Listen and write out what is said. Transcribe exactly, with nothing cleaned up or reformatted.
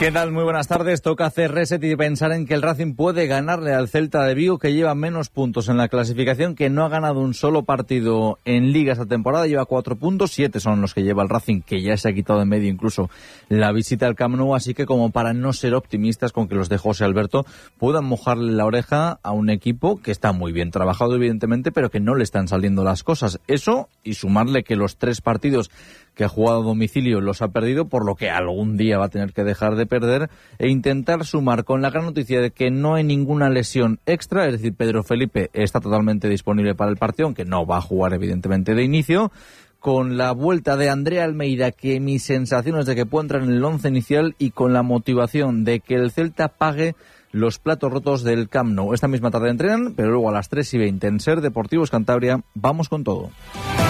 ¿Qué tal? Muy buenas tardes. Toca hacer reset y pensar en que el Racing puede ganarle al Celta de Vigo, que lleva menos puntos en la clasificación, que no ha ganado un solo partido en Liga esta temporada, lleva cuatro puntos, siete son los que lleva el Racing, que ya se ha quitado de medio incluso la visita al Camp Nou, así que como para no ser optimistas con que los de José Alberto puedan mojarle la oreja a un equipo que está muy bien trabajado evidentemente, pero que no le están saliendo las cosas. Eso, y sumarle que los tres partidos que ha jugado a domicilio los ha perdido, por lo que algún día va a tener que dejar de perder, e intentar sumar con la gran noticia de que no hay ninguna lesión extra, es decir, Pedro Felipe está totalmente disponible para el partido, aunque no va a jugar evidentemente de inicio, con la vuelta de André Almeida, que mis sensaciones de que puede entrar en el once inicial, y con la motivación de que el Celta pague los platos rotos del Camp Nou. Esta misma tarde entrenan, pero luego a las tres y veinte en Ser Deportivos Cantabria vamos con todo.